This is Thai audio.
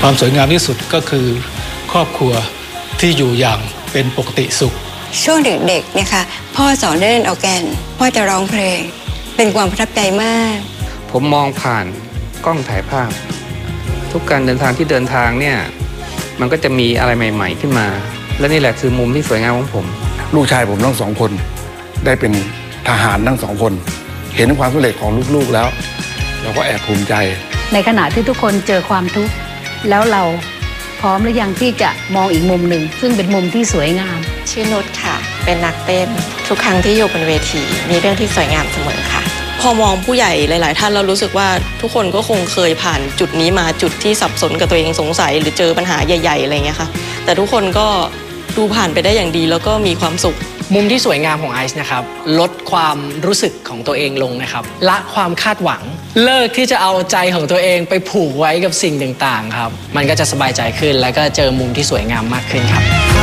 ความสวยงามที่สุดก็คือครอบครัวที่อยู่อย่างเป็นปกติสุขช่วงเด็กๆเนี่ยค่ะพ่อสอนเล่นออร์แกนพ่อจะร้องเพลงเป็นความประทับใจมากผมมองผ่านกล้องถ่ายภาพทุกการเดินทางที่เดินทางเนี่ยมันก็จะมีอะไรใหม่ๆขึ้นมาและนี่แหละคือมุมที่สวยงามของผมลูกชายผมทั้งสองคนได้เป็นทหารทั้งสองคนเห็นความสำเร็จของลูกๆแล้วเราก็แอบภูมิใจในขณะที่ทุกคนเจอความทุกข์แล้วเราพร้อมหรือยังที่จะมองอีกมุมหนึ่งซึ่งเป็นมุมที่สวยงามชื่อนุชค่ะเป็นนักเต้นทุกครั้งที่อยู่บนเวทีมีเรื่องที่สวยงามเสมอค่ะพอมองผู้ใหญ่หลายๆท่านเรารู้สึกว่าทุกคนก็คงเคยผ่านจุดนี้มาจุดที่สับสนกับตัวเองสงสัยหรือเจอปัญหาใหญ่ๆอะไรเงี้ยค่ะแต่ทุกคนก็ดูผ่านไปได้อย่างดีแล้วก็มีความสุขมุมที่สวยงามของไอซ์นะครับลดความรู้สึกของตัวเองลงนะครับละความคาดหวังเลิกที่จะเอาใจของตัวเองไปผูกไว้กับสิ่งต่างๆครับมันก็จะสบายใจขึ้นแล้วก็เจอมุมที่สวยงามมากขึ้นครับ